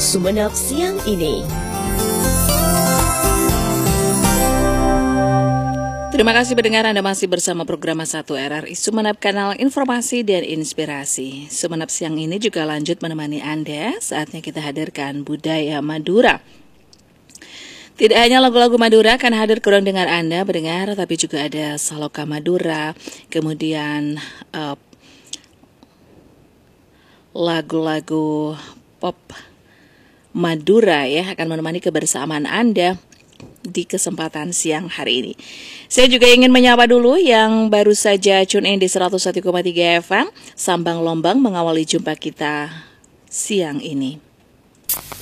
Sumenep siang ini. Terima kasih pendengar, Anda masih bersama program 1 RRI Sumenep, kanal informasi dan inspirasi. Sumenep siang ini juga lanjut menemani Anda, saatnya kita hadirkan budaya Madura. Tidak hanya lagu-lagu Madura akan hadir kurang dengar Anda pendengar, tapi juga ada Saloka Madura, kemudian lagu-lagu pop Madura ya akan menemani kebersamaan Anda di kesempatan siang hari ini. Saya juga ingin menyapa dulu yang baru saja tune in di 101,3 FM Sambang Lombang mengawali jumpa kita siang ini.